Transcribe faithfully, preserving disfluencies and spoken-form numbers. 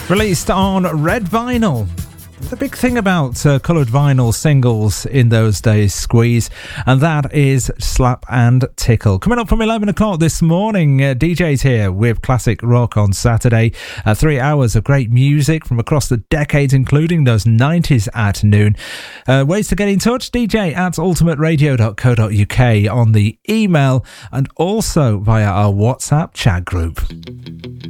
Released on red vinyl. The big thing about uh, coloured vinyl singles in those days, Squeeze, and that is Slap and Tickle. Coming up from eleven o'clock this morning, uh, D Js here with Classic Rock on Saturday. Uh, three hours of great music from across the decades, including those nineties at noon. Uh, ways to get in touch, D J at ultimate radio dot co dot uk on the email and also via our WhatsApp chat group.